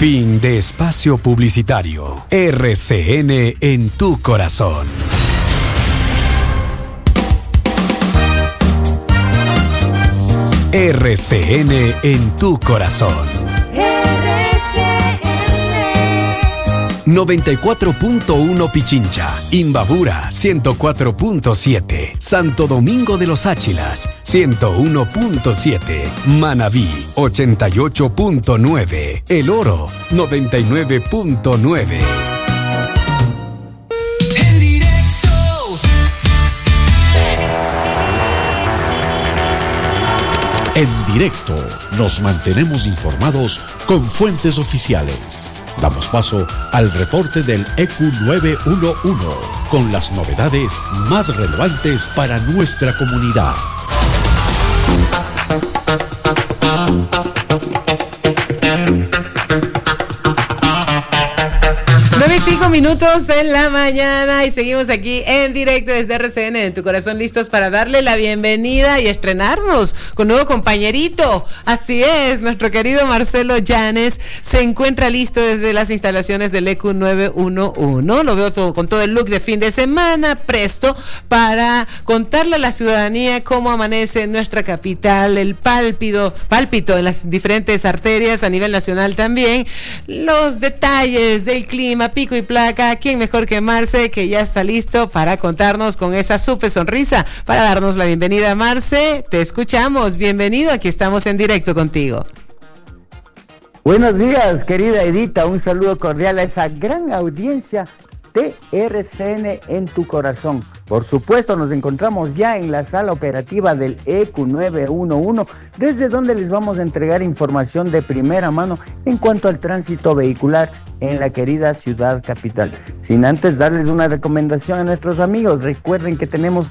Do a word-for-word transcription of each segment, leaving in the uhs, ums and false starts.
Fin de espacio publicitario. R C N en tu corazón. R C N en tu corazón. R C N. noventa y cuatro punto uno Pichincha, Imbabura ciento cuatro punto siete, Santo Domingo de los Áchilas ciento uno punto siete, Manabí ochenta y ocho punto nueve, El Oro noventa y nueve punto nueve. En directo nos mantenemos informados con fuentes oficiales. Damos paso al reporte del E Q nueve uno uno con las novedades más relevantes para nuestra comunidad. nueve y cinco minutos en la mañana y seguimos aquí en directo desde R C N en tu corazón, listos para darle la bienvenida y estrenarnos con nuevo compañerito. Así es, nuestro querido Marcelo Llanes se encuentra listo desde las instalaciones del E Q nueve uno uno. Lo veo todo con todo el look de fin de semana, presto para contarle a la ciudadanía cómo amanece nuestra capital, el pálpito, pálpito en las diferentes arterias a nivel nacional también, los detalles del clima, pico y placa. ¿Quién mejor que Marce, que ya está listo para contarnos con esa súper sonrisa, para darnos la bienvenida? Marce, te escuchamos, bienvenido, aquí estamos en directo contigo. Buenos días, querida Edita, un saludo cordial a esa gran audiencia de R C N en tu corazón. Por supuesto, nos encontramos ya en la sala operativa del E Q nueve uno uno, desde donde les vamos a entregar información de primera mano en cuanto al tránsito vehicular en la querida ciudad capital. Sin antes darles una recomendación a nuestros amigos, recuerden que tenemos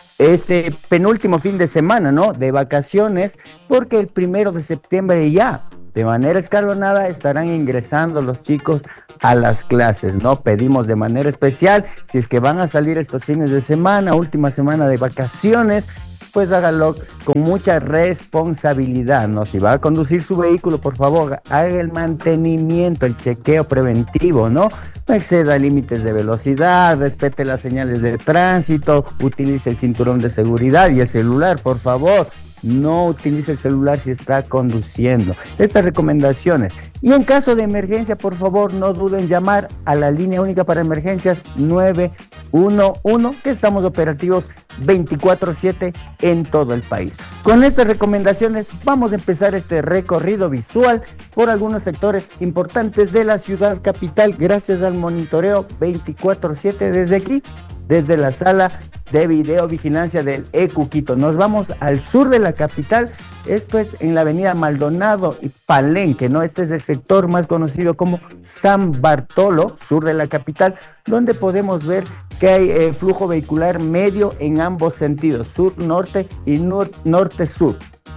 este penúltimo fin de semana, ¿no?, de vacaciones, porque el primero de septiembre ya, de manera escalonada, estarán ingresando los chicos a las clases, ¿no? Pedimos de manera especial, si es que van a salir estos fines de semana, última semana de vacaciones, pues hágalo con mucha responsabilidad, ¿no? Si va a conducir su vehículo, por favor, haga el mantenimiento, el chequeo preventivo, ¿no? No exceda límites de velocidad, respete las señales de tránsito, utilice el cinturón de seguridad y el celular, por favor. No utilice el celular si está conduciendo. Estas recomendaciones. Y en caso de emergencia, por favor, no duden en llamar a la línea única para emergencias nueve uno uno, que estamos operativos veinticuatro siete en todo el país. Con estas recomendaciones vamos a empezar este recorrido visual por algunos sectores importantes de la ciudad capital, gracias al monitoreo veinticuatro siete desde aquí, desde la sala de videovigilancia del E Q Quito. Nos vamos al sur de la capital, esto es en la avenida Maldonado y Palenque, ¿no? Este es el sector más conocido como San Bartolo, sur de la capital, donde podemos ver que hay eh, flujo vehicular medio en ambos sentidos, sur-norte y nor- norte-sur.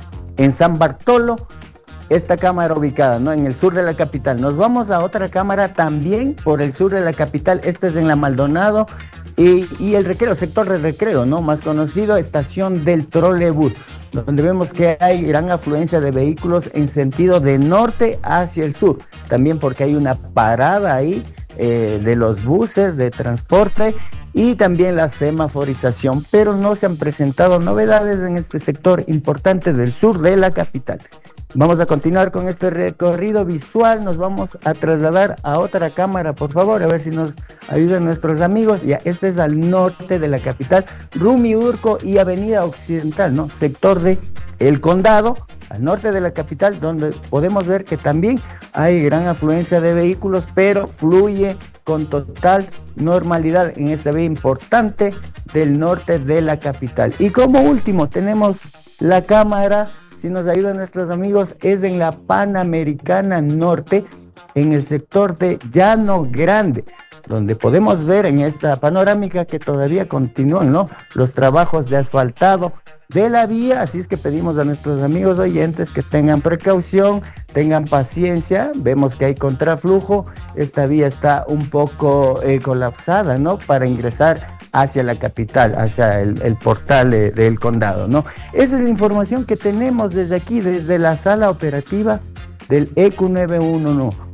En San Bartolo, esta cámara ubicada, ¿no?, en el sur de la capital. Nos vamos a otra cámara también por el sur de la capital, esta es en la Maldonado y, y el Recreo, sector de Recreo, ¿no?, más conocido, estación del trolebús, donde vemos que hay gran afluencia de vehículos en sentido de norte hacia el sur, también porque hay una parada ahí eh, de los buses de transporte y también la semaforización, pero no se han presentado novedades en este sector importante del sur de la capital. Vamos a continuar con este recorrido visual, nos vamos a trasladar a otra cámara, por favor, a ver si nos ayudan nuestros amigos. Ya, este es al norte de la capital, Rumi Urco y Avenida Occidental, ¿no?, sector de El Condado, al norte de la capital, donde podemos ver que también hay gran afluencia de vehículos, pero fluye con total normalidad en esta vía importante del norte de la capital. Y como último tenemos la cámara, si nos ayudan nuestros amigos, es en la Panamericana Norte, en el sector de Llano Grande, donde podemos ver en esta panorámica que todavía continúan, ¿no?, los trabajos de asfaltado de la vía, así es que pedimos a nuestros amigos oyentes que tengan precaución, tengan paciencia. Vemos que hay contraflujo, esta vía está un poco eh, colapsada, ¿no?, para ingresar hacia la capital, hacia el, el portal de, del condado, ¿no? Esa es la información que tenemos desde aquí, desde la sala operativa del E Q nueve uno uno.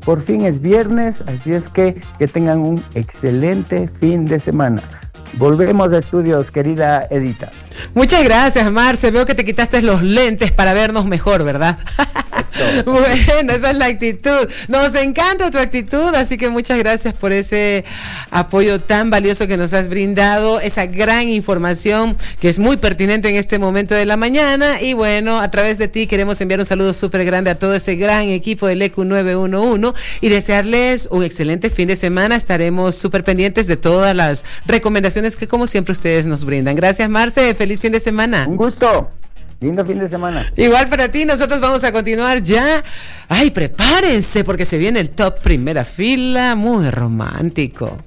por fin es viernes, así es que que tengan un excelente fin de semana. Volvemos a estudios, querida Edita. Muchas gracias, Marce. Veo que te quitaste los lentes para vernos mejor, ¿verdad? Bueno, esa es la actitud. Nos encanta tu actitud, así que muchas gracias por ese apoyo tan valioso que nos has brindado, esa gran información que es muy pertinente en este momento de la mañana. Y bueno, a través de ti queremos enviar un saludo súper grande a todo ese gran equipo del E Q nueve uno uno y desearles un excelente fin de semana. Estaremos súper pendientes de todas las recomendaciones que como siempre ustedes nos brindan. Gracias, Marce. Feliz fin de semana. Un gusto. Lindo fin de semana. Igual para ti, nosotros vamos a continuar ya. Ay, prepárense porque se viene el top primera fila, muy romántico.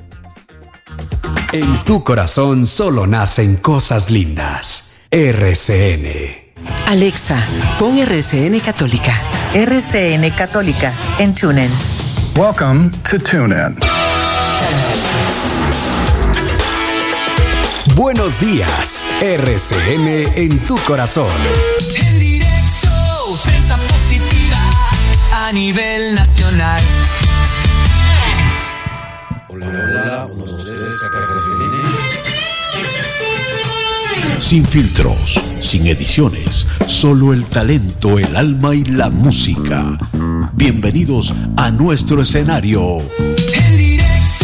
En tu corazón solo nacen cosas lindas. R C N. Alexa, pon R C N Católica. R C N Católica en TuneIn. Welcome to TuneIn. Buenos días, R C N en tu corazón. En directo, prensa positiva a nivel nacional. Hola, hola, hola, buenos días, acá es R C N. Sin filtros, sin ediciones, solo el talento, el alma y la música. Bienvenidos a nuestro escenario. En directo.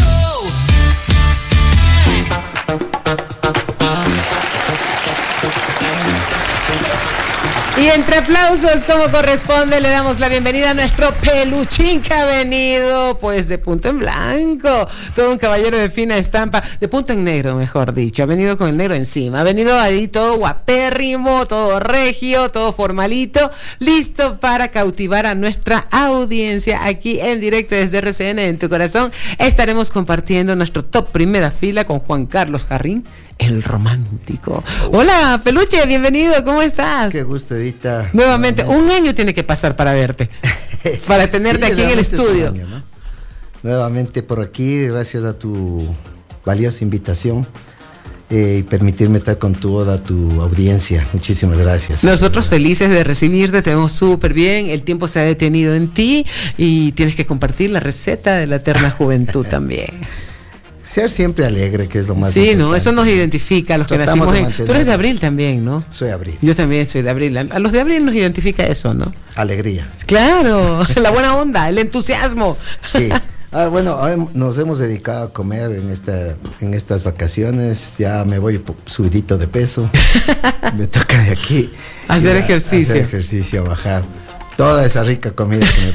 Y entre aplausos, como corresponde, le damos la bienvenida a nuestro peluchín que ha venido, pues, de punto en blanco. Todo un caballero de fina estampa, de punto en negro, mejor dicho. Ha venido con el negro encima. Ha venido ahí todo guapérrimo, todo regio, todo formalito, listo para cautivar a nuestra audiencia aquí en directo desde R C N en tu corazón. Estaremos compartiendo nuestro top primera fila con Juan Carlos Jarrín, el romántico. Hola, peluche, bienvenido, ¿cómo estás? Qué gusto, Edita. Nuevamente, un año tiene que pasar para verte, para tenerte Sí, aquí en el estudio. Año, ¿no? Nuevamente por aquí, gracias a tu valiosa invitación eh, y permitirme estar con toda tu audiencia. Muchísimas gracias. Nosotros felices de recibirte, te vemos súper bien, el tiempo se ha detenido en ti y tienes que compartir la receta de la eterna juventud también. Ser siempre alegre, que es lo más Sí, importante. no, eso nos identifica a los que Tratamos nacimos de en... Tú eres de mantenernos. abril también, ¿no? Soy abril. Yo también soy de abril. A los de abril nos identifica eso, ¿no? Alegría. Claro, la buena onda, el entusiasmo. Sí. Ah, bueno, hoy nos hemos dedicado a comer en esta en estas vacaciones. Ya me voy subidito de peso. Me toca de aquí Hacer ir a- ejercicio. Hacer ejercicio, a bajar toda esa rica comida que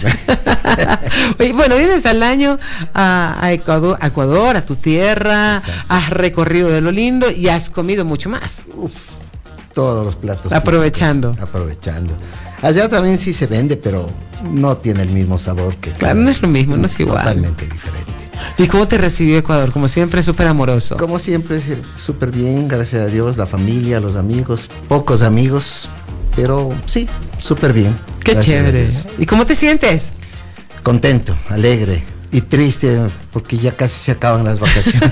me Oye, bueno, vienes al año a, a Ecuador, a Ecuador, a tu tierra, Exacto. has recorrido de lo lindo y has comido mucho más. Uf, todos los platos. Aprovechando. típicos, aprovechando. Allá también sí se vende, pero no tiene el mismo sabor que Claro, no es lo mismo, no es igual. Totalmente diferente. ¿Y cómo te recibió Ecuador? Como siempre, súper amoroso. Como siempre, sí, súper bien, gracias a Dios, la familia, los amigos, pocos amigos, pero sí, súper bien. Qué gracias a chévere. Dios. ¿Y cómo te sientes? Contento, alegre y triste porque ya casi se acaban las vacaciones.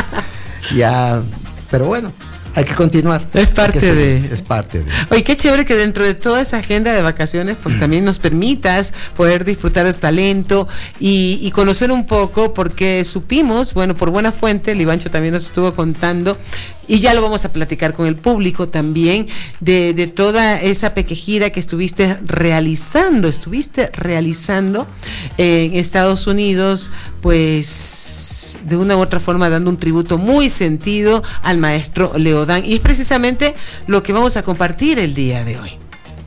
Ya, pero bueno, hay que continuar. Es parte Hay que seguir, de- Es parte de... Oye, qué chévere que dentro de toda esa agenda de vacaciones, pues también nos permitas poder disfrutar del talento y, y conocer un poco, porque supimos, bueno, por buena fuente, el Ivancho también nos estuvo contando, y ya lo vamos a platicar con el público también, de, de toda esa pequeña que estuviste realizando, estuviste realizando en Estados Unidos, pues de una u otra forma dando un tributo muy sentido al maestro Leodán, y es precisamente lo que vamos a compartir el día de hoy.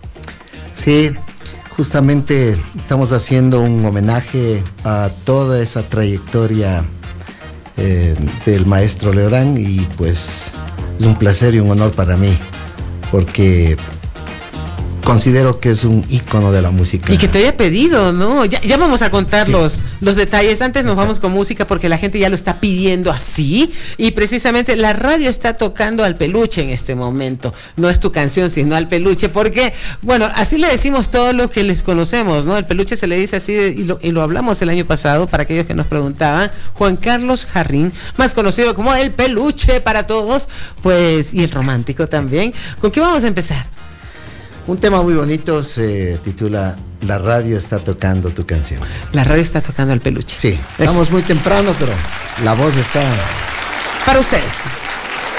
Sí, justamente estamos haciendo un homenaje a toda esa trayectoria eh, del maestro Leodán y pues es un placer y un honor para mí porque considero que es un ícono de la música. Y que te haya pedido, ¿no? Ya, ya vamos a contar Sí. los, los detalles. Antes nos Exacto. vamos con música porque la gente ya lo está pidiendo así. Y precisamente la radio está tocando al peluche en este momento. No es tu canción, sino al peluche. Porque, bueno, así le decimos todo lo que les conocemos, ¿no? El peluche se le dice así de- y, lo, y lo hablamos el año pasado para aquellos que nos preguntaban. Juan Carlos Jarrín, más conocido como el peluche para todos, pues, y el romántico también. ¿Con qué vamos a empezar? Un tema muy bonito se titula la radio está tocando tu canción. La radio está tocando el peluche. Sí, Eso. estamos muy temprano, pero la voz está... Para ustedes.